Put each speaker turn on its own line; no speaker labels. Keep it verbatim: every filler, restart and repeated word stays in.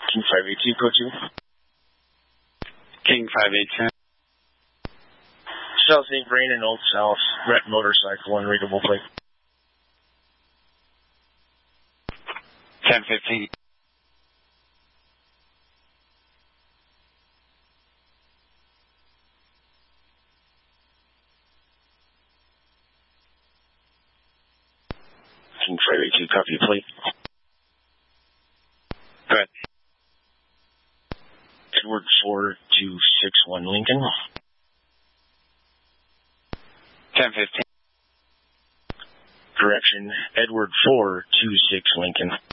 King five eight two, code two.
King five eight two.
South Saint Brandon, Old South, red motorcycle, unreadable plate.
ten fifteen.
King five eight two, copy plate.
Go ahead.
Edward four two six one, Lincoln.
ten fifteen.
Correction, Edward four two six, Lincoln.